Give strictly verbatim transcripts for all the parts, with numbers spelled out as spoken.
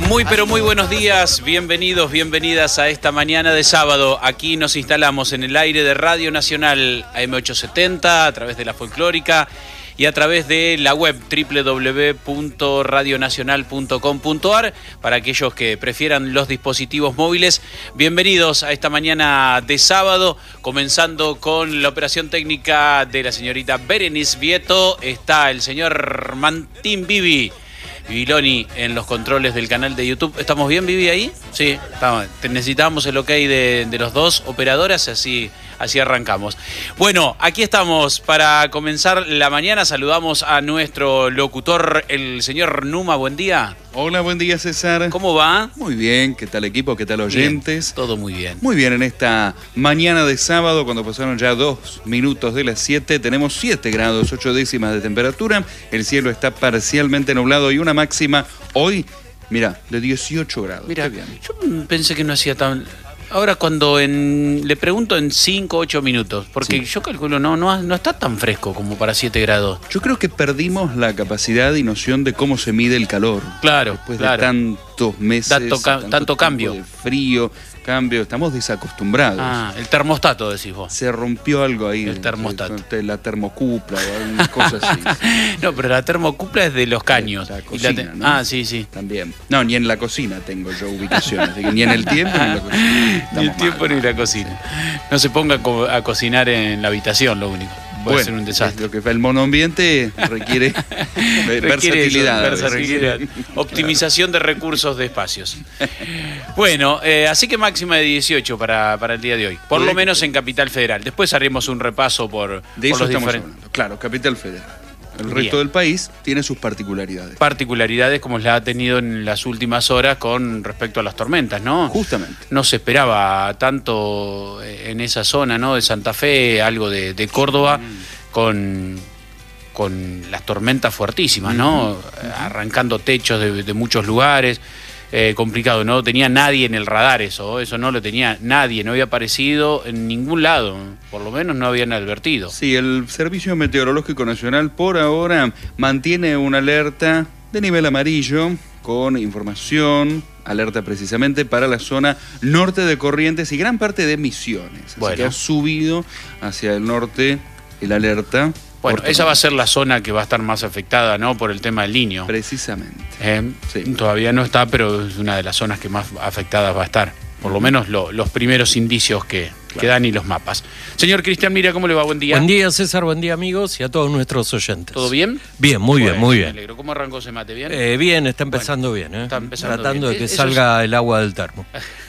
Muy pero muy buenos días, bienvenidos, bienvenidas a esta mañana de sábado. Aquí nos instalamos en el aire de Radio Nacional A M ochocientos setenta a través de la folclórica y a través de la web doble u doble u doble u punto radio nacional punto com punto a r para aquellos que prefieran los dispositivos móviles. Bienvenidos a esta mañana de sábado, comenzando con la operación técnica de la señorita Berenice Vieto. Está el señor Martín Vivi Viloni en los controles del canal de YouTube. ¿Estamos bien, Vivi, ahí? Sí, estamos. Necesitábamos el ok de, de los dos operadoras, así, así arrancamos. Bueno, aquí estamos para comenzar la mañana. Saludamos a nuestro locutor, el señor Numa. Buen día. Hola, buen día, César. ¿Cómo va? Muy bien, ¿qué tal equipo? ¿Qué tal oyentes? Bien, todo muy bien. Muy bien, en esta mañana de sábado, cuando pasaron ya dos minutos de las siete, tenemos siete grados, ocho décimas de temperatura. El cielo está parcialmente nublado y una máxima hoy, mira, de dieciocho grados. Mira, bien. Yo pensé que no hacía tan... Ahora cuando en, le pregunto en cinco, ocho minutos, porque sí. Yo calculo, no, no, no está tan fresco como para siete grados. Yo creo que perdimos la capacidad y noción de cómo se mide el calor. Claro, Después claro. de tantos meses, tanto, ca tanto, tanto cambio. De frío, cambio, estamos desacostumbrados. Ah, el termostato, decís vos. Se rompió algo ahí. El termostato. La termocupla o alguna cosa así. No, pero la termocupla es de los caños. La cocina, y la ¿no? Ah, sí, sí. También. No, ni en la cocina tengo yo ubicación. Así que ni en el tiempo ni en la cocina. Ni el tiempo mal, ni la cocina. No se ponga a, co a cocinar en la habitación, lo único. Puede bueno, ser un desastre. Lo que el monoambiente requiere, requiere versatilidad. Eso, versatilidad. Optimización de recursos de espacios. Bueno, eh, así que máxima de dieciocho para, para el día de hoy. Por lo menos en Capital Federal. Después haremos un repaso por, de por eso los estamos diferentes. Hablando. Claro, Capital Federal. El Bien. resto del país tiene sus particularidades. Particularidades como la ha tenido en las últimas horas con respecto a las tormentas, ¿no? Justamente. No se esperaba tanto en esa zona, ¿no? De Santa Fe, algo de, de Córdoba, mm. con, con las tormentas fuertísimas, ¿no? Mm-hmm. Arrancando techos de, de muchos lugares. Eh, complicado, no tenía nadie en el radar eso, eso no lo tenía nadie, no había aparecido en ningún lado, por lo menos no habían advertido. Sí, el Servicio Meteorológico Nacional por ahora mantiene una alerta de nivel amarillo con información, alerta precisamente para la zona norte de Corrientes y gran parte de Misiones. Así bueno. que ha subido hacia el norte el alerta. Bueno, esa va a ser la zona que va a estar más afectada, ¿no? Por el tema del Niño. Precisamente. Eh, sí. Todavía no está, pero es una de las zonas que más afectadas va a estar. Por lo menos lo, los primeros indicios que, claro. que dan y los mapas. Señor Cristian Mira, ¿cómo le va? Buen día. Buen día, César. Buen día, amigos, y a todos nuestros oyentes. ¿Todo bien? Bien, muy bueno, bien, muy me bien. alegro. ¿Cómo arrancó ese mate? ¿Bien? Eh, bien, está empezando bueno, bien. ¿eh? Está empezando Tratando bien. de que Eso salga es... el agua del termo.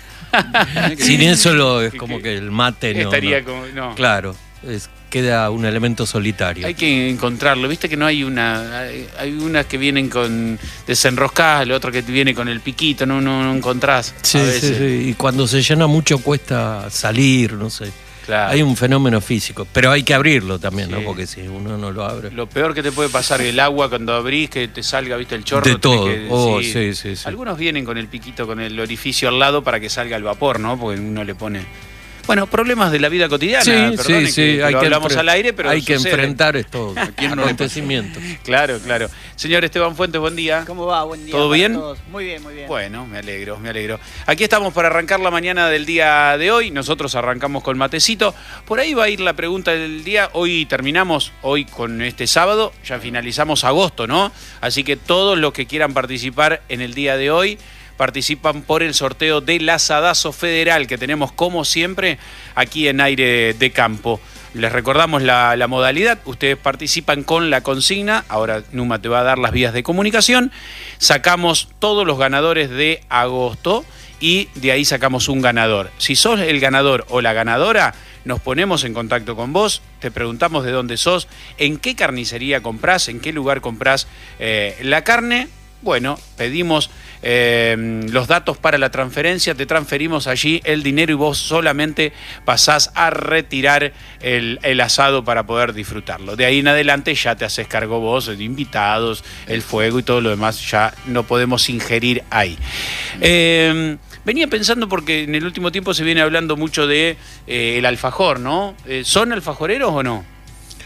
Sin eso lo, es como que el mate no... Estaría no. como... No. Claro, es, queda un elemento solitario. Hay que encontrarlo, viste que no hay una, hay, hay unas que vienen con desenroscadas, la otra que viene con el piquito, no, no, no encontrás. Sí, a veces. sí, sí, y cuando se llena mucho cuesta salir, no sé. Claro. Hay un fenómeno físico, pero hay que abrirlo también, sí. ¿no? Porque si uno no lo abre... Lo peor que te puede pasar, el agua cuando abrís, que te salga, viste, el chorro. De todo, que, oh, sí. Sí, sí, sí. Algunos vienen con el piquito, con el orificio al lado para que salga el vapor, ¿no? Porque uno le pone... Bueno, problemas de la vida cotidiana, sí, perdón, sí, sí, que, que hay lo que hablamos al aire, pero hay sucede. que enfrentar estos acontecimientos. Claro, claro. Señor Esteban Fuentes, buen día. ¿Cómo va? Buen día. ¿Todo bien? Todos. Muy bien, muy bien. Bueno, me alegro, me alegro. Aquí estamos para arrancar la mañana del día de hoy. Nosotros arrancamos con matecito. Por ahí va a ir la pregunta del día. Hoy terminamos, hoy con este sábado, ya finalizamos agosto, ¿no? Así que todos los que quieran participar en el día de hoy participan por el sorteo del asadazo federal que tenemos como siempre aquí en Aire de Campo. Les recordamos la, la modalidad, ustedes participan con la consigna, ahora Numa te va a dar las vías de comunicación, sacamos todos los ganadores de agosto y de ahí sacamos un ganador. Si sos el ganador o la ganadora, nos ponemos en contacto con vos, te preguntamos de dónde sos, en qué carnicería comprás, en qué lugar comprás eh, la carne. Bueno, pedimos eh, los datos para la transferencia, te transferimos allí el dinero y vos solamente pasás a retirar el, el asado para poder disfrutarlo. De ahí en adelante ya te haces cargo vos de invitados, el fuego y todo lo demás, ya no podemos ingerir ahí. Eh, venía pensando porque en el último tiempo se viene hablando mucho de eh, el alfajor, ¿no? Eh, ¿Son alfajoreros o no?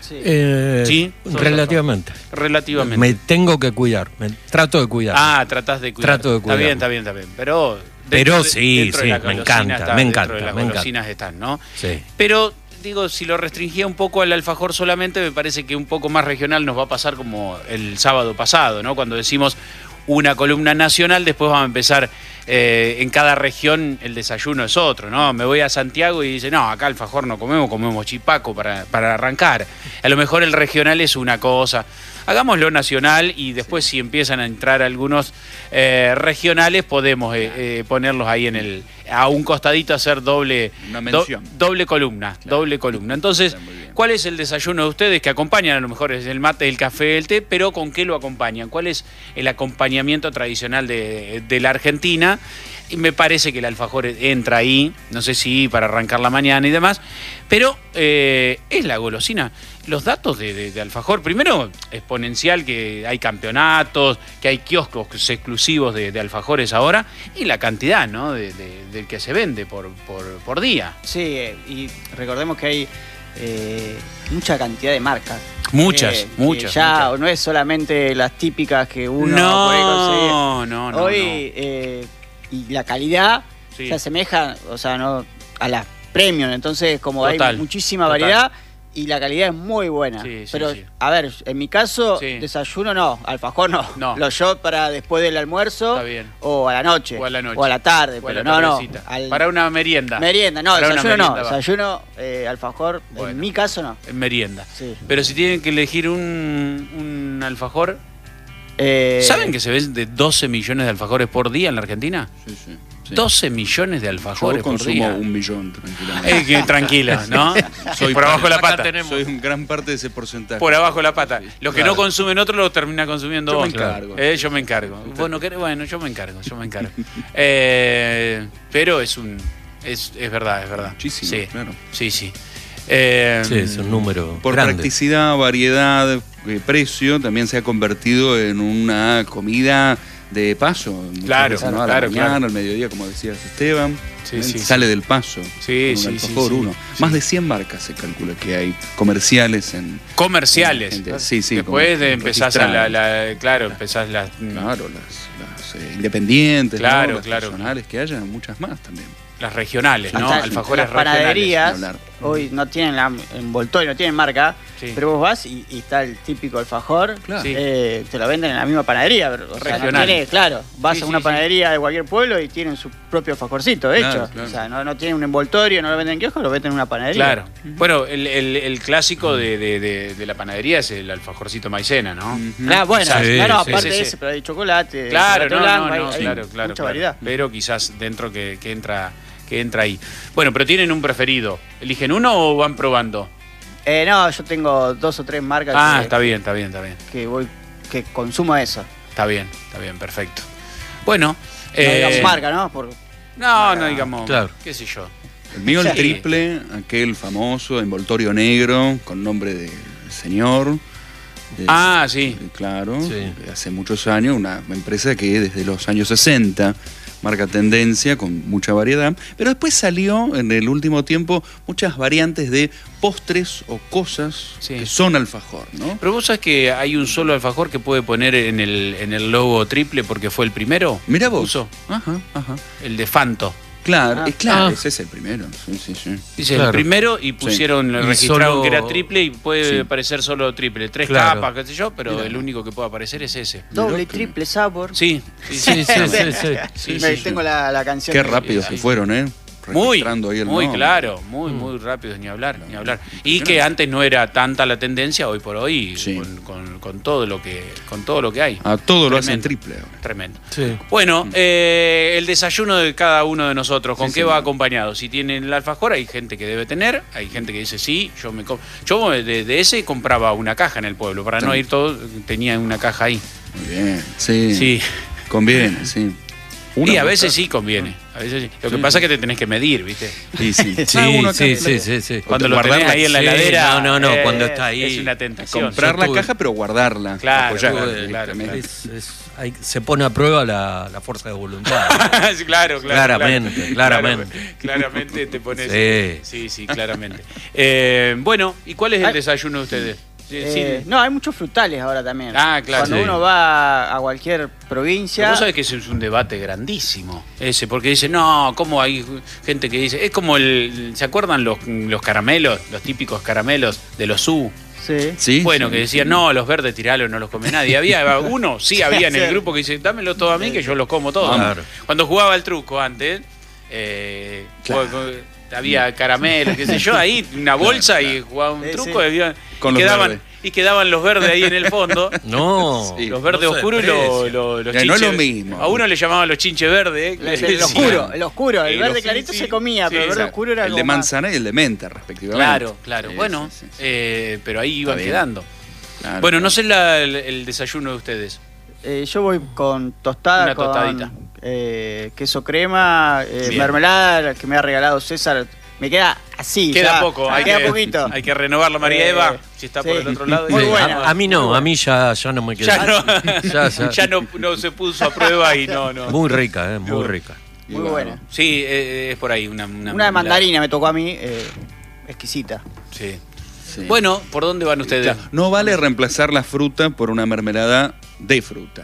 Sí. Eh, ¿Sí? Relativamente. Relativamente. Me tengo que cuidar, me trato de cuidar. Ah, tratás de cuidar. Trato de Está cuidar. bien, está bien, está bien. Pero, Pero de- sí, dentro de sí, la me golosina encanta, está, me dentro encanta, de las me encanta. golosinas están, ¿no? Sí. Pero, digo, si lo restringía un poco al alfajor solamente, me parece que un poco más regional nos va a pasar como el sábado pasado, ¿no? Cuando decimos una columna nacional, después vamos a empezar, eh, en cada región el desayuno es otro, ¿no? Me voy a Santiago y dice, no, acá alfajor no comemos, comemos chipaco para, para arrancar. A lo mejor el regional es una cosa. Hagámoslo nacional y después si empiezan a entrar algunos eh, regionales, podemos eh, eh, ponerlos ahí en el a un costadito, hacer doble, Una do- mención. doble columna, Claro. doble columna. Entonces, Está muy bien. ¿cuál es el desayuno de ustedes que acompañan? A lo mejor es el mate, el café, el té, pero ¿con qué lo acompañan? ¿Cuál es el acompañamiento tradicional de, de la Argentina? Y me parece que el alfajor entra ahí, no sé si para arrancar la mañana y demás, pero eh, es la golosina. Los datos de, de- de alfajor, primero, exponencial, que hay campeonatos, que hay kioscos exclusivos de, de alfajores ahora, y la cantidad, ¿no? de, de- del que se vende por, por, por día. Sí, eh, y recordemos que hay eh, mucha cantidad de marcas. Muchas, Eh, que muchas. ya muchas. no es solamente las típicas que uno puede conseguir. No, no, no. Hoy, no. eh, y la calidad Sí. se asemeja, o sea, no a las premium, entonces como Total, hay muchísima total. variedad y la calidad es muy buena. Sí, sí, Pero, sí. a ver, en mi caso, Sí. desayuno no, alfajor no. No. Lo yo para después del almuerzo Está bien. o a la noche. O a la noche. O a la tarde, O a pero la no, no. tardecita. al- Para una merienda. Merienda, no, Para una desayuno no. merienda va. Desayuno, eh, alfajor, Bueno. en mi caso no. En merienda. Sí. Pero si tienen que elegir un, un alfajor, Eh, ¿saben que se venden doce millones de alfajores por día en la Argentina? Sí, sí, sí. doce millones de alfajores Yo por consumo día. un millón tranquilamente. Eh, que tranquilo, ¿no? Soy por abajo de la acá pata. tenemos- Soy un gran parte de ese porcentaje. Por abajo de la pata. Los que Claro. no consumen otro los termina consumiendo Yo me vos. encargo. Eh, yo me encargo. Vos no querés, bueno, yo me encargo, yo me encargo. Eh, pero es un. Es, es verdad, es verdad. Muchísimo, Sí, claro. sí, sí. Eh, Sí, es un número Por grande. practicidad, variedad, eh, precio, también se ha convertido en una comida de paso. Muchas Claro, veces, ¿no? A claro, la mañana, claro. al mediodía, como decías Esteban. Sí, ¿eh? sí, Sale del paso. Sí, con sí, un sí, alfajor sí. uno. Sí. Más de cien marcas se calcula que hay comerciales en. Comerciales. en- en- sí, sí. Después como de empezás a la, registradas. la- Claro, empezás las. Claro, las, las, eh, independientes, ¿no? Claro, las claro. personales que haya, muchas más también. Las regionales, ¿no? Hasta Alfajores las panaderías regionales, hoy no tienen la envoltorio, no tienen marca, Sí. pero vos vas y, y está el típico alfajor, Claro. Sí. eh, te lo venden en la misma panadería, pero, o sea, no Regional. tiene- claro, vas Sí, a una sí, sí. panadería de cualquier pueblo y tienen su propio alfajorcito hecho, Claro, claro. o sea, no, no tienen un envoltorio, no lo venden en kiosco, lo venden en una panadería. Claro. Bueno, el, el- el clásico de, de- de- de la panadería es el alfajorcito maicena, ¿no? Ujú. Ah, bueno, Sí, claro, sí, aparte sí, de sí. ese, pero hay chocolate, Claro, chocolate no, blanco, no, hay- no, hay claro, claro. mucha claro. variedad. Pero quizás dentro que, que entra que entra ahí. Bueno, pero ¿tienen un preferido? ¿Eligen uno o van probando? Eh, no, yo tengo dos o tres marcas Ah, que, está bien, está bien, está bien. que voy, que consumo eso. Está bien, está bien, perfecto. Bueno, No eh, digamos marca, ¿no? Por, no, no digamos, Claro. qué sé yo. El mío, el Sí. triple, aquel famoso envoltorio negro con nombre de señor. Es- Ah, sí. eh, Claro, Sí. eh, hace muchos años, una empresa que desde los años sesenta marca tendencia con mucha variedad, pero después salió en el último tiempo muchas variantes de postres o cosas Sí. que son alfajor, ¿no? Pero vos sabés que hay un solo alfajor que puede poner en el, en el logo triple porque fue el primero. Mira vos. Puso, Ajá, ajá. el de Fanto. Claro, Ah. es claro, Ah. ese es el primero. Sí, sí, sí. Dice Claro. el primero y pusieron, Y registraron solo- que era triple y puede Sí. aparecer solo triple. Tres Claro. capas, qué sé yo, pero Mira. el único que puede aparecer es ese. doble y Mirá que- triple sabor. Sí, sí, Sí, sí, sí, sí. Sí, Me- sí. tengo la, la canción. Qué de- rápido sí, se sí. fueron, ¿eh? Muy, Registrando ahí el muy nombre. claro, muy, Mm. muy rápido, ni hablar, ni hablar. Y que antes no era tanta la tendencia, hoy por hoy, Sí. con, con- con todo lo que, con todo lo que hay. A todo lo hacen Tremendo. triple ahora. Tremendo. Sí. Bueno, eh, el desayuno de cada uno de nosotros, ¿con Sí, qué señor. va acompañado? Si tienen el alfajor, hay gente que debe tener, hay gente que dice sí, yo me com- yo de, de ese compraba una caja en el pueblo, para no Sí. ir todo, tenía una caja ahí. Muy bien, sí. Sí. Conviene, sí. Una Y a veces mujer. sí conviene. A veces sí. Lo que Sí, pasa sí. es que te tenés que medir, ¿viste? Sí, sí. Sí, Ah, uno sí, acá- sí, sí, sí. Cuando lo tenés Guardarla- ahí en la Sí, heladera. no, no, no, eh, cuando está ahí. Es una tentación. Comprar Yo la tuve- caja, pero guardarla. Claro, apoyarla tuve- directamente. Es- es- hay- se pone a prueba la, la fuerza de voluntad. Sí, claro, claro. Claramente, claro. claramente. Claramente te pones. Sí. Sí, sí, claramente. Eh, bueno, ¿y cuál es el Ay. desayuno de ustedes? Sí, Eh, sí. no, hay muchos frutales ahora también. Ah, claro. Cuando Sí. uno va a cualquier Pero provincia. vos sabés que ese es un debate grandísimo, ese, porque dice, no, ¿cómo hay gente que dice? Es como el, ¿se acuerdan los, los caramelos, los típicos caramelos de los U? Sí. Sí, Bueno, sí, que decían, sí. no, los verdes tiralos, no los come nadie. Había uno, sí había en el Sí. grupo que dice, dámelo todo a mí que yo los como todos. Claro. Cuando jugaba al truco antes, eh, Claro. jugaba con- había caramelos, qué sé yo, ahí una bolsa y jugaba un Sí, truco sí. y, había- Con y los quedaban, verdes. y quedaban los verdes ahí en el fondo. No. Sí. Los verdes no se oscuros y los, desprecia. los, los Ya, no es chinches. lo mismo. A uno le llamaban los chinches verdes. El, el oscuro, el oscuro, el Sí, verde los- clarito sí, se comía, sí, pero el verde exacto. oscuro era El como de más- manzana y el de menta, respectivamente. Claro, claro. Sí, bueno, sí, sí, sí. eh, pero ahí iban bien. quedando. Claro, Bueno, no claro. sé la- el, el desayuno de ustedes. Eh, yo voy con tostada, Una con tostadita. eh, queso crema, eh, Bien. mermelada que me ha regalado César. Me queda así. Queda ya, poco, me hay queda que, poquito. hay que renovarlo, María Eh, Eva, si está por sí. el otro lado. Muy Sí, buena. a, a mí no, a mí ya, ya no me queda. Ya no, Ya, ya. ya no, no se puso a prueba y no, no. Muy rica, eh, muy No. rica. Muy Y buena. Sí, eh, es por ahí una Una, Una de mandarina me tocó a mí, eh, exquisita. Sí. Sí. Bueno, ¿por dónde van ustedes? Claro, no vale reemplazar la fruta por una mermelada de fruta.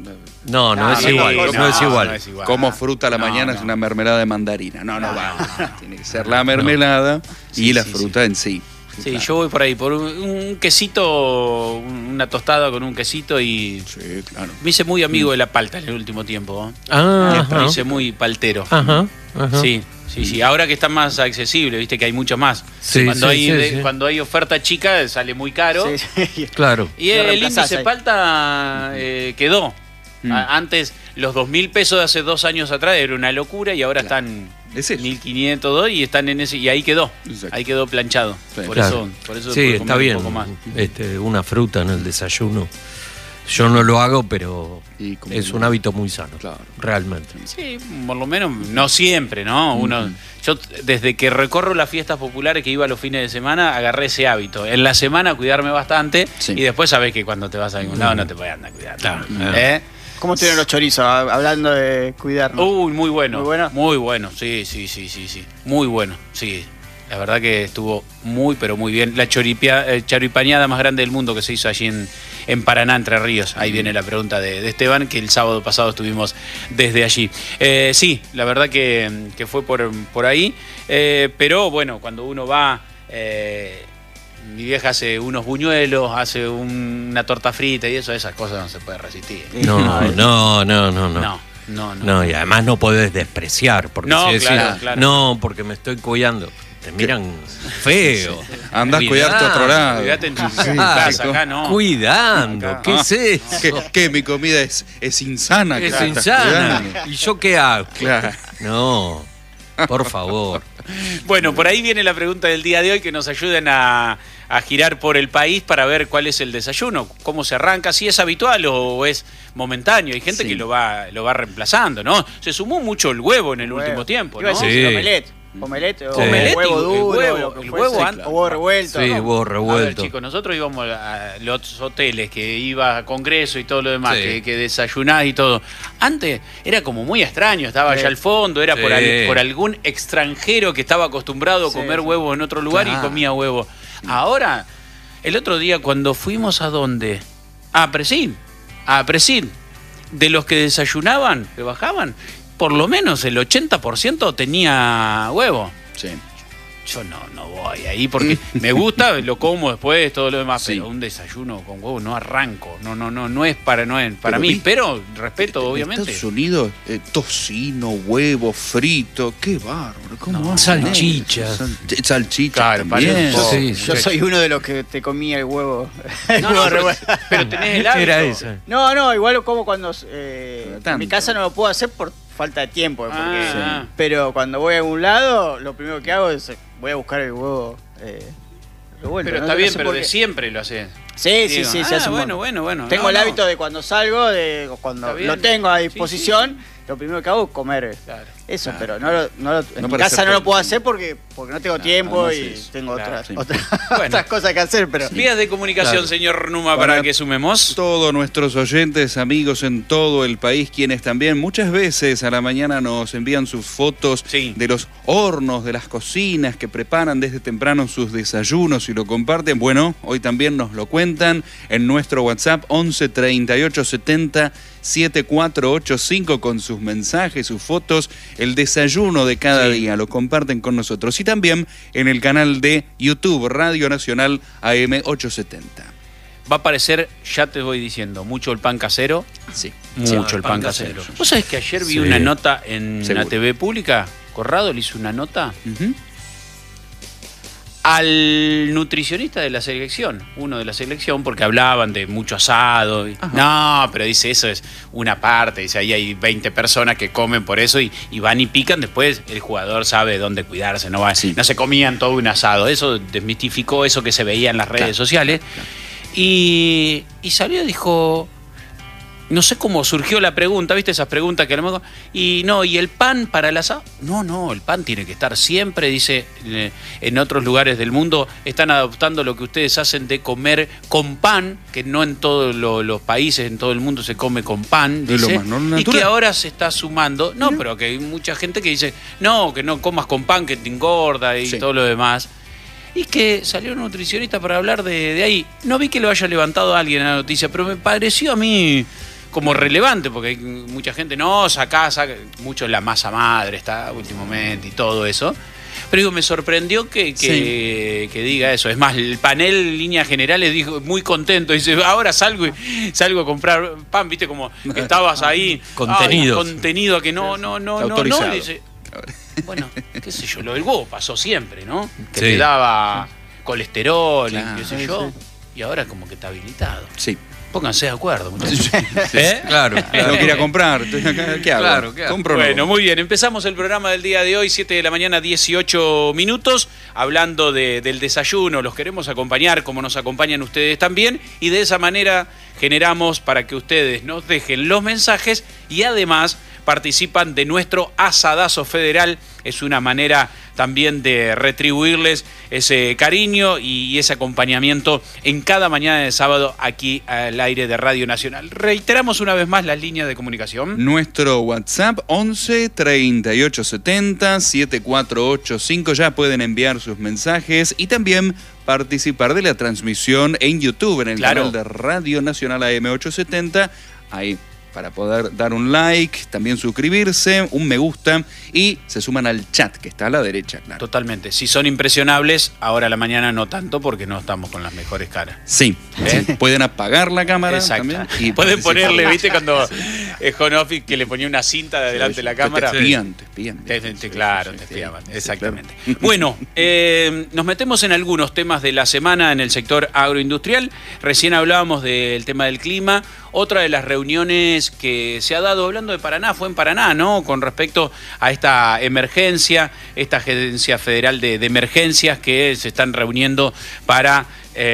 No, no, No, es no, igual, no, no, no, es igual. no es igual. Como fruta a la No, mañana no. es una mermelada de mandarina. No, no, No, va. no, no. Tiene que ser la mermelada y Sí, la sí, fruta en sí. Sí, claro. yo voy por ahí, por un, un quesito, una tostada con un quesito y Sí, claro. me hice muy amigo de la palta en el último tiempo. ¿eh? Ah, Me ajá. hice muy paltero. Ajá, ajá. Sí, sí, sí. Ahora que está más accesible, viste que hay mucho más. Sí, cuando, sí, hay, sí, de- sí. cuando hay oferta chica sale muy caro. Sí, sí. Claro. Y Lo el reemplazás índice ahí. palta eh, quedó. Mm. A- Antes, los dos mil pesos de hace dos años atrás era una locura y ahora Claro. están Es eso. mil quinientos dos y están en ese. Y ahí quedó. Exacto. Ahí quedó planchado. Sí. Por, Claro. eso, por eso Sí, puede está comer bien. un poco más. Este, una fruta en el desayuno. Yo no lo hago, pero Y como- es un hábito muy sano. Claro. Realmente. Sí, por lo menos, no siempre, ¿no? Uno, Ujú. yo desde que recorro las fiestas populares que iba los fines de semana, agarré ese hábito. En la semana cuidarme bastante Sí. y después sabés que cuando te vas a algún lado no te puedes andar cuidando. Claro. ¿Eh? ¿Cómo tienen los chorizos? Ah, Hablando de cuidarnos. Uy, muy bueno. Muy bueno. Muy bueno, sí, sí, sí, sí, sí. Muy bueno, sí. La verdad que estuvo muy, pero muy bien. La choripia, eh, choripañada más grande del mundo que se hizo allí en, en Paraná, Entre Ríos. Ahí viene la pregunta de, de Esteban, que el sábado pasado estuvimos desde allí. Eh, sí, la verdad que, que fue por, por ahí. Eh, pero bueno, cuando uno va... eh, mi vieja hace unos buñuelos, hace un- una torta frita y eso, esas cosas no se puede resistir. No, no, no, no, no. No, no, no. No, y además no podés despreciar. Porque No, si decís, claro, claro. no, porque me estoy cuidando. Te miran feo. Andás a cuidarte a otro lado. Cuidate en tu Sí, casa, chico. acá no. Cuidando. Acá. ¿Qué es eso? ¿Qué, qué? Mi comida es, es insana. Es que estás insana. cuidando. ¿Y yo qué hago? Claro. No, por favor. Bueno, por ahí viene la pregunta del día de hoy, que nos ayuden a, a girar por el país para ver cuál es el desayuno, cómo se arranca, si es habitual o es momentáneo. Hay gente Sí. que lo va, lo va reemplazando, ¿no? Se sumó mucho el huevo en el Huevo. último tiempo, Iba ¿no? a decir Sí. el omelette. Omelette o Sí. Omelette y huevo el duro, huevo, lo que el fuese, huevo sí, antes. o huevo revuelto. Sí, ¿no? huevo A ver, revuelto. chicos, nosotros íbamos a los hoteles que iba a congreso y todo lo demás, Sí. que, que desayunás y todo. Antes era como muy extraño, estaba Sí. allá al fondo, era por, Sí. al- por algún extranjero que estaba acostumbrado a Sí, comer sí. huevo en otro lugar y Claro. comía huevo. Ahora, el otro día cuando fuimos a dónde? A Presín, a Presín, de los que desayunaban, que bajaban, por lo menos el ochenta por ciento tenía huevo. Sí. Yo no, no voy ahí porque me gusta, lo como después, todo lo demás, Sí. pero un desayuno con huevo no arranco. No, no, no, no es para, no es para Pero mí, vi- pero respeto, En obviamente. Estados Unidos, eh, tocino, huevo frito, qué bárbaro. ¿Cómo No, hacen salchichas. eso? Sal- Salchichas Claro, también. parece un poco. Sí, Yo soy uno de los que te comía el huevo. El No, huevo no, pero, revuelto. pero tenés el hábito. Era esa. No, no, igual lo como cuando eh, Pero en tanto. mi casa no lo puedo hacer por falta de tiempo. porque- Ah. Pero cuando voy a algún lado, lo primero que hago es eh, voy a buscar el huevo eh, revuelto. Pero ¿no? está No bien, sé pero por de qué. siempre lo haces. Sí, sí, Digo, sí, se ah, hace un bueno, montón. bueno, bueno. Tengo No, el no. hábito de cuando salgo, de cuando Está bien. lo tengo a Sí, disposición, lo primero que hago es comer Claro, eso, claro. pero no, lo- no lo- en No mi para casa hacer no lo todo puedo el hacer tiempo. porque, porque no tengo Claro, tiempo además y es- tengo claro, otras, sí. otras, Bueno. otras cosas que hacer, pero Vías de comunicación, Claro. señor Numa, para, Para que sumemos. Todos nuestros oyentes, amigos en todo el país, quienes también muchas veces a la mañana nos envían sus fotos Sí. de los hornos, de las cocinas que preparan desde temprano sus desayunos y lo comparten. Bueno, hoy también nos lo cuentan en nuestro WhatsApp once treinta y ocho setenta setenta y cuatro ochenta y cinco con sus mensajes, sus fotos, el desayuno de cada Sí. día, lo comparten con nosotros. Y también en el canal de YouTube, Radio Nacional A M ochocientos setenta. Va a aparecer, ya te voy diciendo, mucho el pan casero. Sí. Mucho Sí, el pan pan casero. casero. ¿Vos sabés que ayer vi Sí. una nota en Seguro. la T V pública? Corrado le hizo una nota Ujú. al nutricionista de la selección, uno de la selección, porque hablaban de mucho asado. y- no, pero dice, eso es una parte. Dice, ahí hay veinte personas que comen por eso y, y van y pican. Después el jugador sabe dónde cuidarse. No, va, Sí. no se comían todo un asado. Eso desmistificó eso que se veía en las redes Claro, sociales. Y, y salió y dijo... No sé cómo surgió la pregunta, ¿viste? Esas preguntas que a lo mejor... Y no, ¿y el pan para el asado? No, no, el pan tiene que estar siempre, dice, eh, en otros lugares del mundo están adoptando lo que ustedes hacen de comer con pan, que no en todos lo- los países, en todo el mundo se come con pan, Es lo dice, más no- y natural. que ahora se está sumando, no, pero que hay mucha gente que dice, no, que no comas con pan, que te engorda y Sí. todo lo demás. Y que salió un nutricionista para hablar de, de ahí. No vi que lo haya levantado alguien en la noticia, pero me pareció a mí como relevante, porque hay mucha gente, no, sacá, saca, mucho la masa madre está últimamente y todo eso. Pero digo, me sorprendió que, que, que diga eso. Es más, el panel en líneas generales dijo muy contento. Dice, ahora salgo y salgo a comprar pan, viste, como que estabas ahí. Contenidos. Ay, contenido que no, no, no, no, no. Autorizado. Y dice, bueno, qué sé yo, lo del huevo pasó siempre, ¿no? Que Sí. te daba colesterol Claro. y qué sé Sí, yo. sí. Y ahora como que está habilitado. Sí. Pónganse de acuerdo, muchachos. ¿Eh? Claro, Tengo claro. que ir a comprar. Estoy acá, ¿qué hago? Claro, ¿qué hago? ¿Compro o no? Bueno, muy bien. Empezamos el programa del día de hoy, siete de la mañana, dieciocho minutos, hablando de- del desayuno. Los queremos acompañar como nos acompañan ustedes también. Y de esa manera generamos para que ustedes nos dejen los mensajes y además participan de nuestro asadazo federal. Es una manera también de retribuirles ese cariño y ese acompañamiento en cada mañana de sábado aquí al aire de Radio Nacional. Reiteramos una vez más las líneas de comunicación. Nuestro WhatsApp once treinta y ocho setenta setenta y cuatro ochenta y cinco. Ya pueden enviar sus mensajes y también participar de la transmisión en YouTube, en el Claro. canal de Radio Nacional A M ochocientos setenta. Ahí para poder dar un like, también suscribirse, un me gusta y se suman al chat que está a la derecha, claro. Totalmente. Si son impresionables, ahora a la mañana no tanto porque no estamos con las mejores caras. Sí, ¿Eh? sí. Pueden apagar la cámara Exacto. también. y Pueden participar. ponerle, ¿viste? Cuando eh, Home Office que le ponía una cinta de delante de la cámara. Te espían, te espían. Te- te- Sí, claro, sí, te sí, espiaban, sí, exactamente. claro. Bueno, eh, nos metemos en algunos temas de la semana en el sector agroindustrial. Recién hablábamos del tema del clima. Otra de las reuniones que se ha dado, hablando de Paraná, fue en Paraná, ¿no? Con respecto a esta emergencia, esta Agencia Federal de, de Emergencias que se están reuniendo para,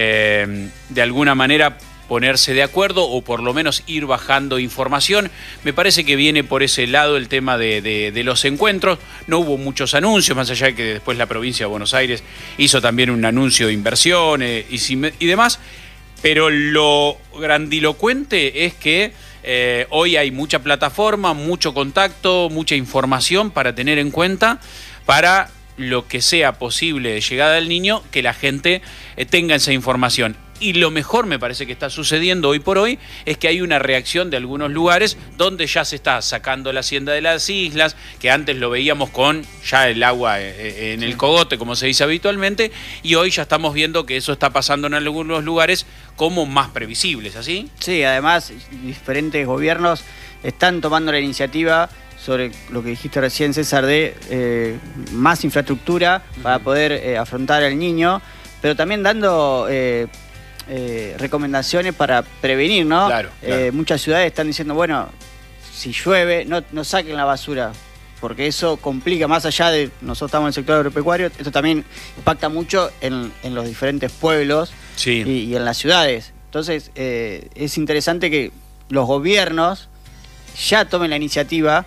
eh, de alguna manera, ponerse de acuerdo o por lo menos ir bajando información. Me parece que viene por ese lado el tema de, de- de los encuentros. No hubo muchos anuncios, más allá de que después la provincia de Buenos Aires hizo también un anuncio de inversiones y, si- y demás. Pero lo grandilocuente es que eh, hoy hay mucha plataforma, mucho contacto, mucha información para tener en cuenta para lo que sea posible de llegada del niño, que la gente eh, tenga esa información. Y lo mejor me parece que está sucediendo hoy por hoy es que hay una reacción de algunos lugares donde ya se está sacando la hacienda de las islas, que antes lo veíamos con ya el agua eh, en el cogote, como se dice habitualmente, y hoy ya estamos viendo que eso está pasando en algunos lugares como más previsibles, ¿así? sí, además diferentes gobiernos están tomando la iniciativa sobre lo que dijiste recién, César, de eh, más infraestructura para poder eh, afrontar al niño, pero también dando eh, eh, recomendaciones para prevenir, ¿no? Claro, claro. Eh, muchas ciudades están diciendo, bueno, si llueve, no, no saquen la basura, porque eso complica, más allá de nosotros estamos en el sector agropecuario, esto también impacta mucho en, en los diferentes pueblos Sí. y, y en las ciudades. Entonces, eh, es interesante que los gobiernos ya tomen la iniciativa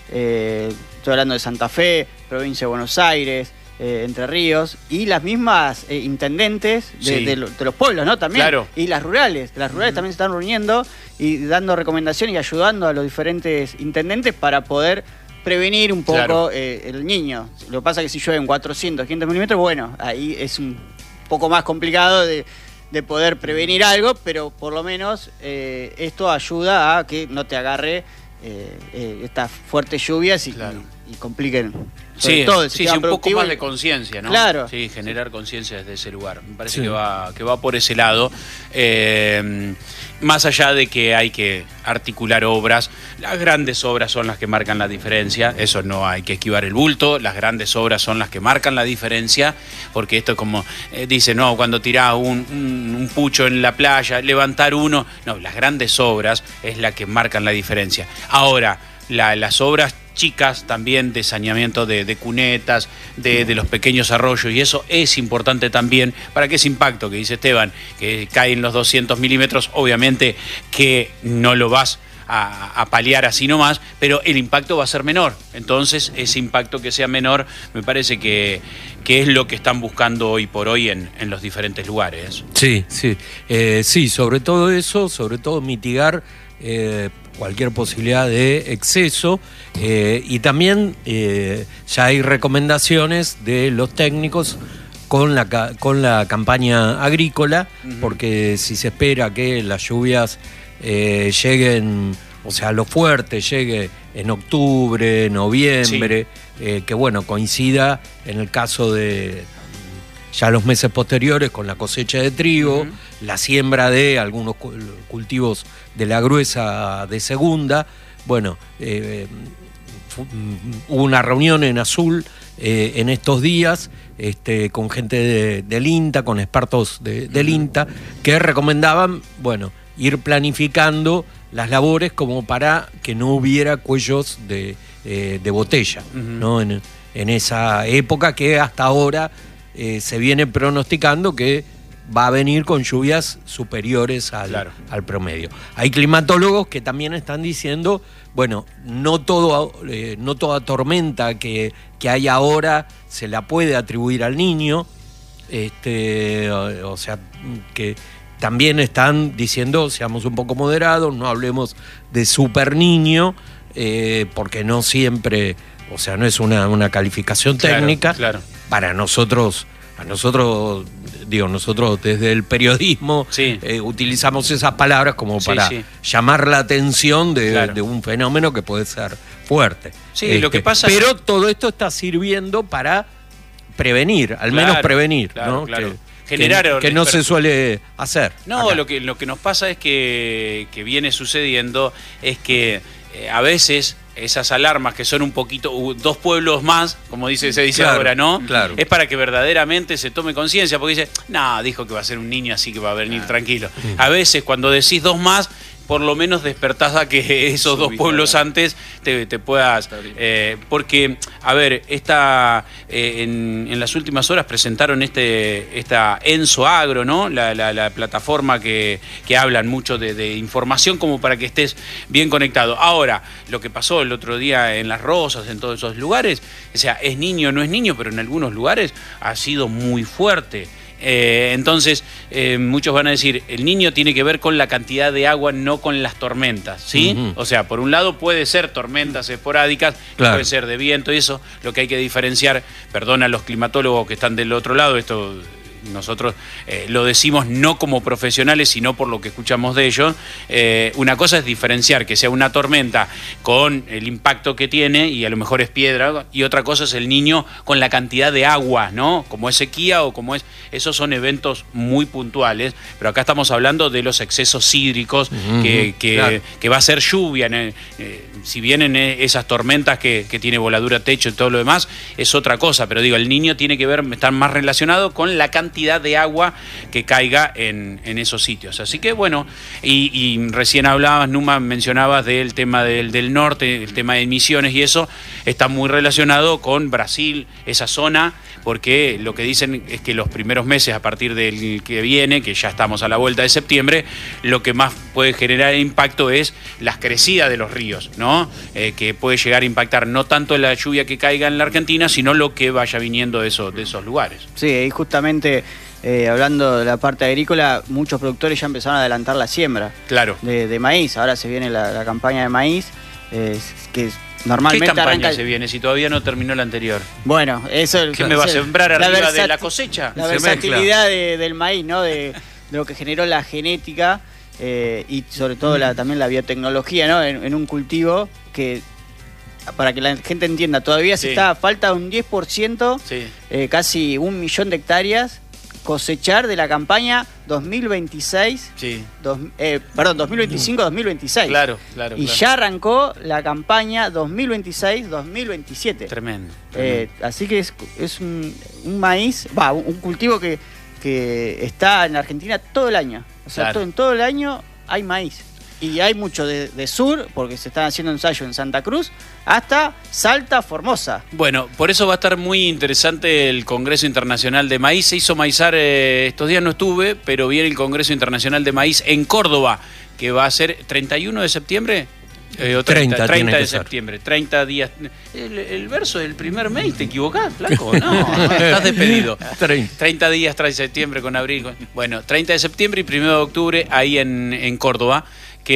eh, estoy hablando de Santa Fe, provincia de Buenos Aires, eh, Entre Ríos, y las mismas eh, intendentes de, Sí. de, lo- de los pueblos, ¿no? También. Claro. Y las rurales, las rurales también se están reuniendo y dando recomendaciones y ayudando a los diferentes intendentes para poder prevenir un poco Claro. eh, el niño. Lo que pasa es que si llueven cuatrocientos, quinientos milímetros, bueno, ahí es un poco más complicado de, de poder prevenir algo, pero por lo menos eh, esto ayuda a que no te agarre eh, eh, estas fuertes lluvias y, Claro. y, y compliquen sobre Sí, todo el sí, sistema sí, un poco productivo más y- de conciencia, ¿no? Claro. Sí, generar conciencia desde ese lugar. Me parece Sí. que va que va por ese lado. Eh, más allá de que hay que articular obras, las grandes obras son las que marcan la diferencia, eso no hay que esquivar el bulto, las grandes obras son las que marcan la diferencia, porque esto es como, eh, dice, no, cuando tirás un, un, un pucho en la playa, levantar uno, no, las grandes obras es la que marcan la diferencia. Ahora, la- las obras chicas también de saneamiento de, de cunetas, de, de los pequeños arroyos, y eso es importante también para que ese impacto que dice Esteban, que caen los doscientos milímetros, obviamente que no lo vas a, a paliar así nomás, pero el impacto va a ser menor. Entonces, ese impacto que sea menor, me parece que, que es lo que están buscando hoy por hoy en, en los diferentes lugares. Sí, sí. Eh, sí, sobre todo eso, sobre todo mitigar eh, cualquier posibilidad de exceso eh, y también eh, ya hay recomendaciones de los técnicos con la, ca- con la campaña agrícola, Ujú. porque si se espera que las lluvias eh, lleguen, o sea, lo fuerte llegue en octubre, noviembre, eh, que bueno, coincida en el caso de ya los meses posteriores con la cosecha de trigo, Ujú. la siembra de algunos cu- cultivos de la gruesa de segunda. Bueno, eh, fu- mm, hubo una reunión en Azul eh, en estos días este, con gente de- del INTA, con expertos de- del INTA, que recomendaban, bueno, ir planificando las labores como para que no hubiera cuellos de, eh, de botella, Ujú. ¿no? En, en esa época que hasta ahora eh, se viene pronosticando que va a venir con lluvias superiores al, Claro. al promedio. Hay climatólogos que también están diciendo, bueno, no, todo, eh, no toda tormenta que, que hay ahora se la puede atribuir al niño, este, o, o sea, que también están diciendo, seamos un poco moderados, no hablemos de super niño, eh, porque no siempre, o sea, no es una, una calificación Claro, técnica. claro. Para nosotros, a nosotros, digo, nosotros desde el periodismo Sí. eh, utilizamos esas palabras como Sí, para sí. llamar la atención de, Claro. de un fenómeno que puede ser fuerte. Este, Sí, lo que pasa- Pero todo esto está sirviendo para prevenir, al Claro, menos prevenir, claro, ¿no? claro. Que, Generar que, que no se expertos. suele hacer. No, acá. lo que, lo que nos pasa es que, que viene sucediendo es que eh, a veces esas alarmas que son un poquito, uh, dos pueblos más, como dice, se dice Claro, ahora, ¿no? claro. Es para que verdaderamente se tome conciencia, porque dice, no, dijo que va a ser un niño, así que va a venir tranquilo. A veces cuando decís dos más, por lo menos despertás a que esos dos Subís pueblos la- antes te, te puedas... eh, porque, a ver, esta, eh, en, en las últimas horas presentaron este esta Enso Agro, ¿no? La, la- la plataforma que, que hablan mucho de, de información como para que estés bien conectado. Ahora, lo que pasó el otro día en Las Rosas, en todos esos lugares, o sea, es niño, no es niño, pero en algunos lugares ha sido muy fuerte. Eh, entonces, eh, muchos van a decir, el niño tiene que ver con la cantidad de agua, no con las tormentas, ¿sí? Ujú. O sea, por un lado puede ser tormentas esporádicas, Claro. puede ser de viento y eso, lo que hay que diferenciar, perdón a los climatólogos que están del otro lado, esto nosotros eh, lo decimos no como profesionales, sino por lo que escuchamos de ellos. Eh, una cosa es diferenciar que sea una tormenta con el impacto que tiene y a lo mejor es piedra, y otra cosa es el niño con la cantidad de agua, ¿no? Como es sequía o como es... Esos son eventos muy puntuales, pero acá estamos hablando de los excesos hídricos, Ujú, que, que, claro. que va a ser lluvia. ¿no? Eh, si vienen eh, esas tormentas que, que tiene voladura techo y todo lo demás, es otra cosa, pero digo, el niño tiene que ver, estar más relacionado con la cantidad cantidad de agua que caiga en, en esos sitios. Así que bueno, y, y recién hablabas, Numa, mencionabas del tema del, del norte, el tema de emisiones y eso está muy relacionado con Brasil, esa zona, porque lo que dicen es que los primeros meses, a partir del que viene, que ya estamos a la vuelta de septiembre, lo que más puede generar impacto es las crecidas de los ríos, ¿no? Eh, que puede llegar a impactar no tanto la lluvia que caiga en la Argentina, sino lo que vaya viniendo de esos, de esos lugares. Sí, y justamente eh, hablando de la parte agrícola, muchos productores ya empezaron a adelantar la siembra Claro. de, de maíz. Ahora se viene la, la campaña de maíz, eh, que normalmente ¿Qué campaña arranca... se viene si todavía no terminó la anterior? Bueno, eso... ¿Qué me va a sembrar la arriba de versati- la cosecha? La Se versatilidad de, del maíz, ¿no? De, de lo que generó la genética eh, y sobre todo la, también la biotecnología, ¿no? En, en un cultivo que, para que la gente entienda, todavía Sí. se está, falta un diez por ciento, Sí. eh, casi un millón de hectáreas, cosechar de la campaña dos mil veintiséis, Sí. dos, eh, perdón, dos mil veinticinco dos mil veintiséis. Claro, claro. Y claro. ya arrancó la campaña dos mil veintiséis dos mil veintisiete. Tremendo. Eh, así que es, es un, un maíz, va, un, un cultivo que, que está en Argentina todo el año. O sea, Claro. todo, en todo el año hay maíz. Y hay mucho de, de sur, porque se están haciendo ensayos en Santa Cruz, hasta Salta, Formosa. Bueno, por eso va a estar muy interesante el Congreso Internacional de Maíz. Se hizo maizar, eh, estos días no estuve, pero viene el Congreso Internacional de Maíz en Córdoba, que va a ser treinta y uno de septiembre. Eh, o treinta, treinta tiene treinta de que ser. septiembre, treinta días. El, el verso del primer mes, ¿te equivocás, flaco? No, estás despedido. treinta. treinta días tras septiembre con abril. con- Bueno, treinta de septiembre y primero de octubre ahí en, en Córdoba,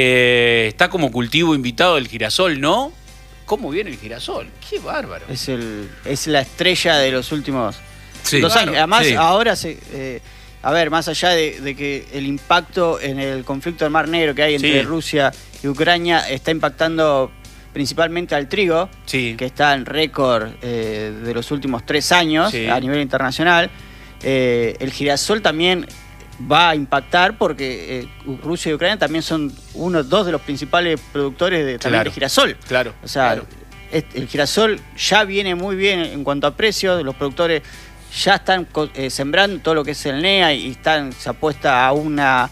que está como cultivo invitado el girasol, ¿no? ¿Cómo viene el girasol? ¡Qué bárbaro! Es, el, es la estrella de los últimos Sí, dos claro, años. Además, sí. ahora se... eh, a ver, más allá de, de que el impacto en el conflicto del Mar Negro que hay entre Sí. Rusia y Ucrania está impactando principalmente al trigo, Sí. que está en récord eh, de los últimos tres años Sí. a nivel internacional. Eh, el girasol también va a impactar porque eh, Rusia y Ucrania también son uno, dos de los principales productores de, también Claro. de girasol. Claro. O sea, claro. es- el girasol ya viene muy bien en cuanto a precios, los productores ya están co- eh, sembrando todo lo que es el N E A y están, se apuesta a una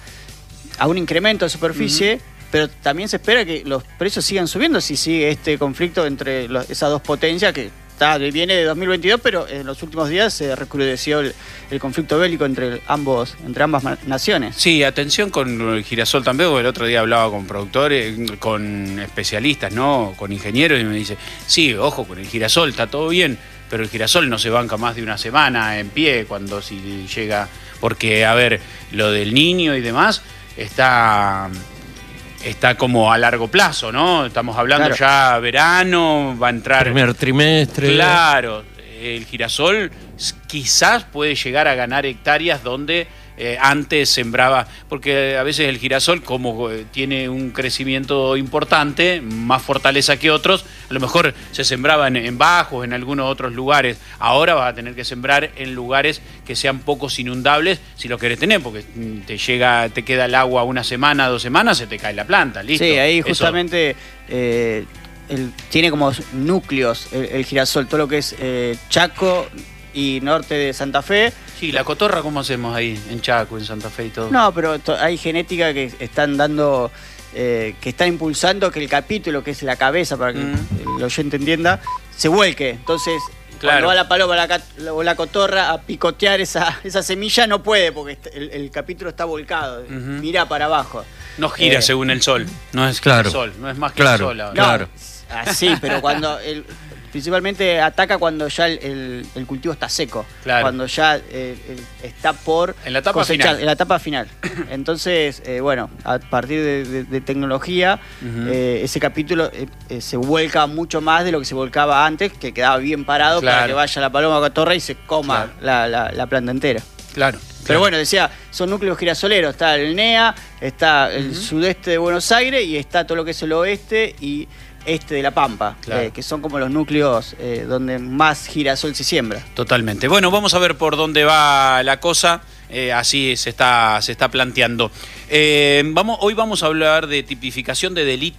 a un incremento de superficie, pero también se espera que los precios sigan subiendo si sigue este conflicto entre los- esas dos potencias que está, viene de dos mil veintidós, pero en los últimos días se recrudeció el, el conflicto bélico entre ambos entre ambas ma- naciones. Sí, atención con el girasol también, porque el otro día hablaba con productores, con especialistas, ¿no? Con ingenieros, y me dice, sí, ojo con el girasol, está todo bien, pero el girasol no se banca más de una semana en pie cuando si llega, porque, a ver, lo del niño y demás está... Está como a largo plazo, ¿no? Estamos hablando Claro. ya verano, va a entrar... Primer trimestre. Claro, el girasol s- quizás puede llegar a ganar hectáreas donde eh, antes sembraba, porque a veces el girasol, como eh, tiene un crecimiento importante, más fortaleza que otros, a lo mejor se sembraba en, en bajos, en algunos otros lugares. Ahora vas a tener que sembrar en lugares que sean pocos inundables si lo querés tener, porque mm, te llega, te queda el agua una semana, dos semanas, se te cae la planta, listo. Sí, ahí Eso- justamente eh, el- tiene como núcleos el, el girasol, todo lo que es eh, Chaco y norte de Santa Fe. Sí, la cotorra, ¿cómo hacemos ahí en Chaco, en Santa Fe y todo? No, pero to- hay genética que están dando, eh, que están impulsando que el capítulo, que es la cabeza, para que Mm. el oyente entienda, se vuelque. Entonces, Claro. cuando va la paloma la cat- o la cotorra a picotear esa, esa semilla, no puede, porque est- el, el capítulo está volcado, Ujú. mira para abajo. No gira Eh, según el sol, no es Claro. el sol, no es más que Claro, el sol ahora. claro. Así, pero cuando el, principalmente ataca cuando ya el, el- el cultivo está seco, Claro. cuando ya eh, el- está por En la etapa cosechar, final. en la etapa final. Entonces, eh, bueno, a partir de, de- de tecnología, Ujú. eh, ese capítulo eh, eh, se vuelca mucho más de lo que se volcaba antes, que quedaba bien parado para Claro. que vaya la paloma cotorra y se coma Claro. la, la- la planta entera. Claro. Pero claro. bueno, decía, son núcleos girasoleros. Está el N E A, está el sudeste de Buenos Aires y está todo lo que es el oeste y este de La Pampa, Claro. eh, que son como los núcleos eh, donde más girasol se siembra. Totalmente. Bueno, vamos a ver por dónde va la cosa. eh, así se está, se está planteando. Eh, vamos, hoy vamos a hablar de tipificación de delitos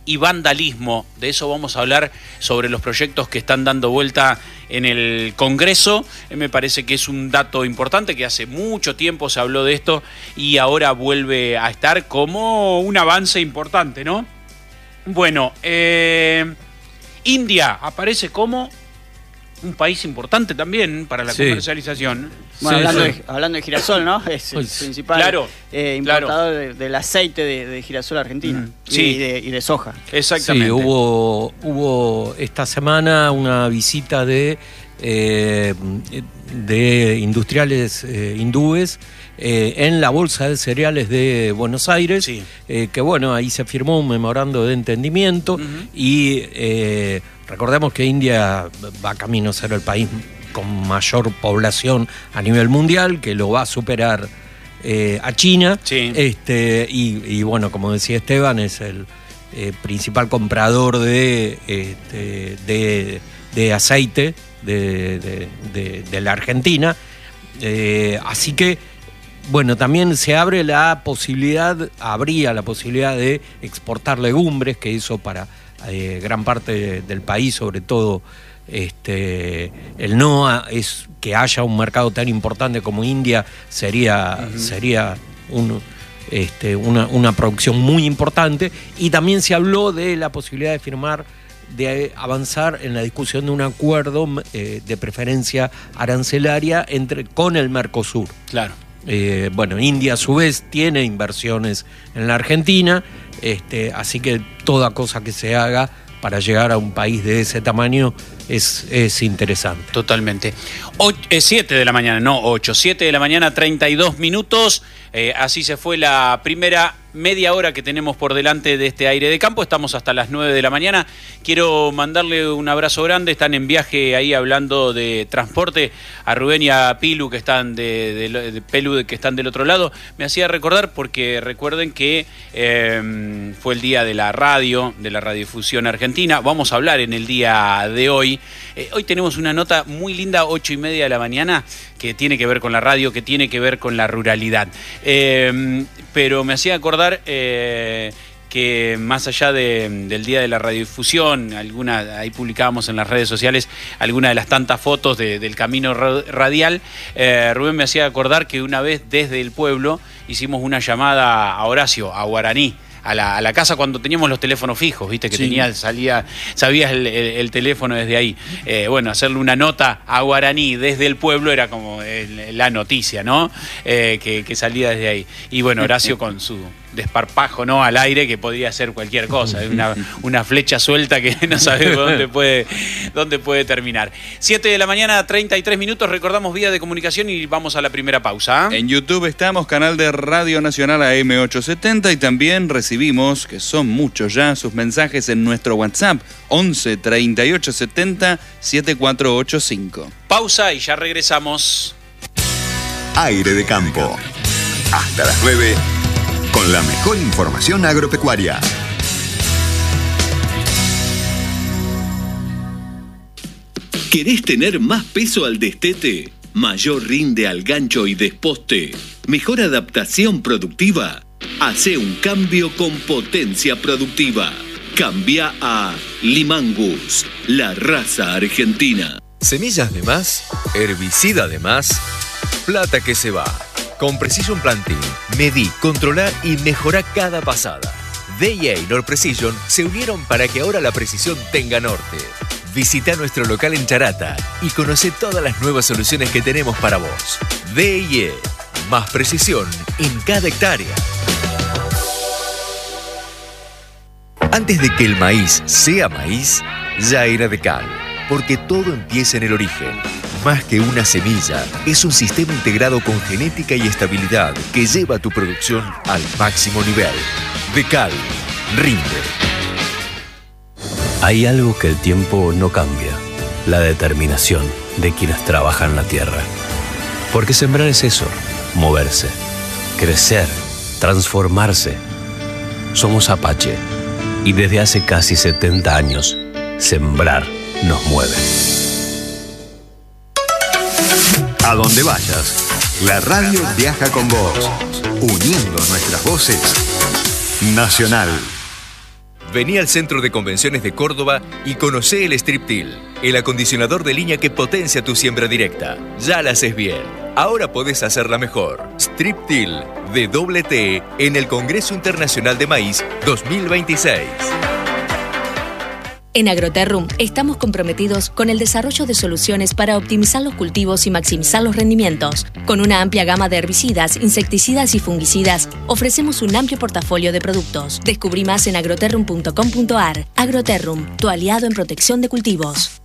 y vandalismo. De eso vamos a hablar sobre los proyectos que están dando vuelta en el Congreso. Eh, me parece que es un dato importante, que hace mucho tiempo se habló de esto y ahora vuelve a estar como un avance importante, ¿no? Bueno, eh, India aparece como un país importante también para la sí. comercialización. Bueno, sí, hablando, sí. De, hablando de girasol, ¿no? Es el pues, principal claro, eh, importador claro. de, del aceite de, de girasol argentino. Mm, sí. y, de, y de soja. Exactamente. Sí, hubo, hubo esta semana una visita de, eh, de industriales eh, hindúes eh, en la Bolsa de Cereales de Buenos Aires, sí. eh, que bueno, ahí se firmó un memorando de entendimiento uh-huh. y eh, recordemos que India va camino a ser el país con mayor población a nivel mundial, que lo va a superar eh, a China. Sí. Este, y, y bueno, como decía Esteban, es el eh, principal comprador de, este, de, de aceite de, de, de, de la Argentina. Eh, así que, bueno, también se abre la posibilidad, habría la posibilidad de exportar legumbres, que eso para eh, gran parte de, del país, sobre todo este, el NOA, es que haya un mercado tan importante como India, sería, uh-huh. sería un, este, una, una producción muy importante. Y también se habló de la posibilidad de firmar, de avanzar en la discusión de un acuerdo eh, de preferencia arancelaria entre, con el Mercosur. Claro. Eh, bueno, India a su vez tiene inversiones en la Argentina, este, así que toda cosa que se haga para llegar a un país de ese tamaño es, es interesante. Totalmente. siete de la mañana, no ocho, siete de la mañana, treinta y dos minutos. Eh, así se fue la primera media hora que tenemos por delante de este aire de campo. Estamos hasta las nueve de la mañana. Quiero mandarle un abrazo grande. Están en viaje ahí hablando de transporte a Rubén y a Pilu, que están de, de, de Pelu, que están del otro lado. Me hacía recordar, porque recuerden que eh, fue el día de la radio, de la radiodifusión argentina. Vamos a hablar en el día de hoy. Eh, hoy tenemos una nota muy linda, ocho y media de la mañana, que tiene que ver con la radio, que tiene que ver con la ruralidad. Eh, pero me hacía acordar eh, que más allá de, del día de la radiodifusión, alguna, ahí publicábamos en las redes sociales algunas de las tantas fotos de, del camino radial. eh, Rubén me hacía acordar que una vez desde el pueblo hicimos una llamada a Horacio, a Guaraní, A la, a la casa cuando teníamos los teléfonos fijos, viste que sí. tenía, salía, sabías el, el, el teléfono desde ahí. Eh, bueno, hacerle una nota a Guaraní desde el pueblo era como el, la noticia, ¿no? Eh, que, que salía desde ahí. Y bueno, Horacio con su desparpajo, ¿no? Al aire, que podría ser cualquier cosa, una, una flecha suelta que no sabemos dónde puede, dónde puede terminar. siete de la mañana, treinta y tres minutos, recordamos vía de comunicación y vamos a la primera pausa. En YouTube estamos, canal de Radio Nacional A M ochocientos setenta, y también recibimos, que son muchos ya, sus mensajes en nuestro WhatsApp, once, treinta y ocho, setenta, setenta y cuatro ochenta y cinco. Pausa y ya regresamos. Aire de campo. Hasta las nueve. Con la mejor información agropecuaria. ¿Querés tener más peso al destete? ¿Mayor rinde al gancho y desposte? ¿Mejor adaptación productiva? Hacé un cambio con Potencia Productiva. Cambia a Limangus, la raza argentina. Semillas de más, herbicida de más, plata que se va. Con Precision Planting, medí, controlá y mejorá cada pasada. D I A y Nord Precision se unieron para que ahora la precisión tenga norte. Visita nuestro local en Charata y conoce todas las nuevas soluciones que tenemos para vos. D I A, más precisión en cada hectárea. Antes de que el maíz sea maíz, ya era Decal, porque todo empieza en el origen. Más que una semilla, es un sistema integrado con genética y estabilidad que lleva tu producción al máximo nivel. Decal, rinde. Hay algo que el tiempo no cambia: la determinación de quienes trabajan la tierra. Porque sembrar es eso, moverse, crecer, transformarse. Somos Apache, y desde hace casi setenta años, sembrar nos mueve. A donde vayas, la radio viaja con vos, uniendo nuestras voces. Nacional. Vení al Centro de Convenciones de Córdoba y conocé el Strip-Till, el acondicionador de línea que potencia tu siembra directa. Ya la haces bien. Ahora podés hacerla mejor. Strip-Till de doble T en el Congreso Internacional de Maíz dos mil veintiséis. En Agroterrum estamos comprometidos con el desarrollo de soluciones para optimizar los cultivos y maximizar los rendimientos. Con una amplia gama de herbicidas, insecticidas y fungicidas, ofrecemos un amplio portafolio de productos. Descubrí más en agroterrum punto com punto ar. Agroterrum, tu aliado en protección de cultivos.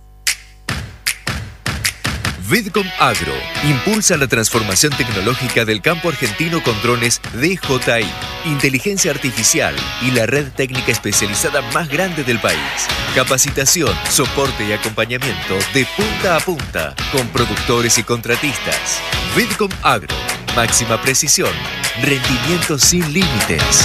Vidcom Agro impulsa la transformación tecnológica del campo argentino con drones D J I, inteligencia artificial y la red técnica especializada más grande del país. Capacitación, soporte y acompañamiento de punta a punta con productores y contratistas. Vidcom Agro, máxima precisión, rendimiento sin límites.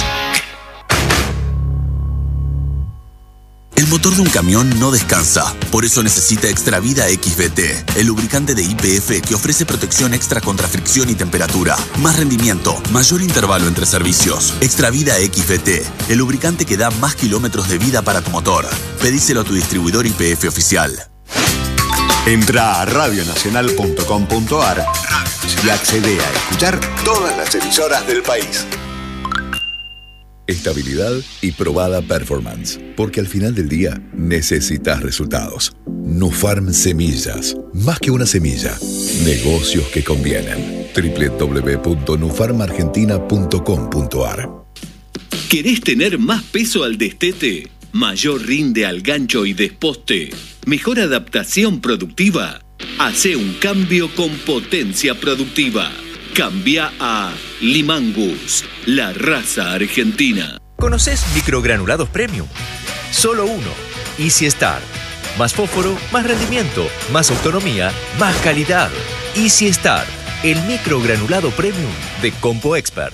El motor de un camión no descansa, por eso necesita Extravida X B T, el lubricante de Y P F que ofrece protección extra contra fricción y temperatura, más rendimiento, mayor intervalo entre servicios. Extravida X B T, el lubricante que da más kilómetros de vida para tu motor. Pedíselo a tu distribuidor Y P F oficial. Entra a radio nacional punto com punto ar y accede a escuchar todas las emisoras del país. Estabilidad y probada performance, porque al final del día necesitas resultados. Nufarm Semillas, más que una semilla, negocios que convienen. doble u doble u doble u punto nufarm argentina punto com punto ar. ¿Querés tener más peso al destete? ¿Mayor rinde al gancho y desposte? ¿Mejor adaptación productiva? Hacé un cambio con potencia productiva. Cambia a Limangus, la raza argentina. ¿Conoces microgranulados premium? Solo uno. Easy Start. Más fósforo, más rendimiento, más autonomía, más calidad. Easy Start, el microgranulado premium de Compo Expert.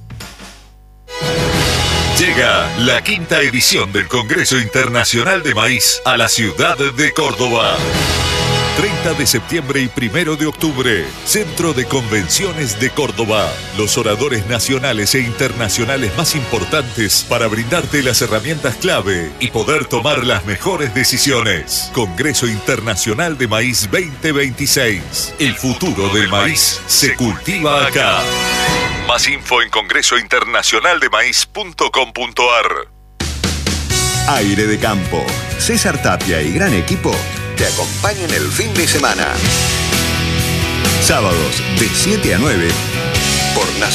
Llega la quinta edición del Congreso Internacional de Maíz a la ciudad de Córdoba. treinta de septiembre y primero de octubre, Centro de Convenciones de Córdoba. Los oradores nacionales e internacionales más importantes para brindarte las herramientas clave y poder tomar las mejores decisiones. Congreso Internacional de Maíz veinte veintiséis. El futuro del maíz se cultiva acá. Más info en congreso internacional de maíz punto com punto ar. Aire de Campo. César Tapia y gran equipo te acompañan el fin de semana. Sábados de siete a nueve por Nacional.